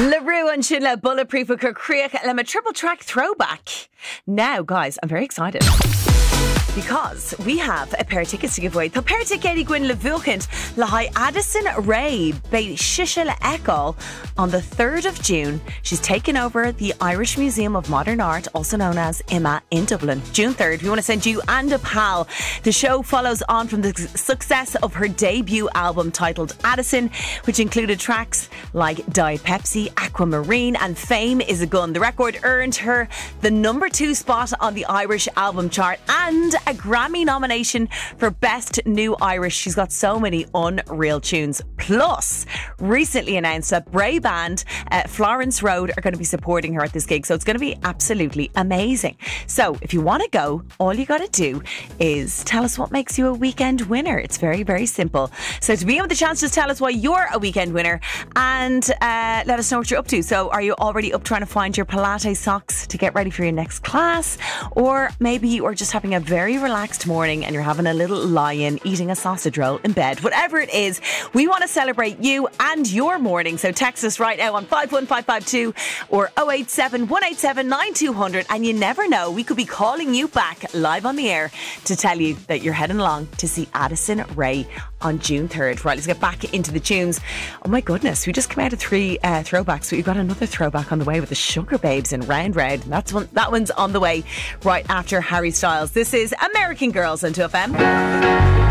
LaRue and Shinla Bulletproof with Creek and a triple track throwback. Now, guys, I'm very excited because we have a pair of tickets to give away. The pair of tickets Gwyn le Vuchent Lahai Addison Ray Bay Shishel Echo on the 3rd of June. She's taken over the Irish Museum of Modern Art, also known as IMA, in Dublin. June 3rd. We want to send you and a pal. The show follows on from the success of her debut album titled Addison, which included tracks like Diet Pepsi, Aquamarine and Fame is a Gun. The record earned her the number 2 spot on the Irish album chart and a Grammy nomination for Best New Irish. She's got so many unreal tunes. Plus, recently announced that Bray Band, Florence Road, are going to be supporting her at this gig. So it's going to be absolutely amazing. So if you want to go, all you got to do is tell us what makes you a weekend winner. It's very, very simple. So to be able the chance, just tell us why you're a weekend winner and let us know what you're up to. So are you already up trying to find your Pilates socks to get ready for your next class? Or maybe you are just having a very relaxed morning and you're having a little lie-in, eating a sausage roll in bed. Whatever it is, we want to celebrate you and your morning. So text us right now on 51552 or 087 187 9200, and you never know, we could be calling you back live on the air to tell you that you're heading along to see Addison Ray on June 3rd. Right, let's get back into the tunes. Oh my goodness, we just came out of 3 throwbacks, so we've got another throwback on the way with the Sugar Babes and Round Round. That one's on the way right after Harry Styles. This is American Girls on 2FM.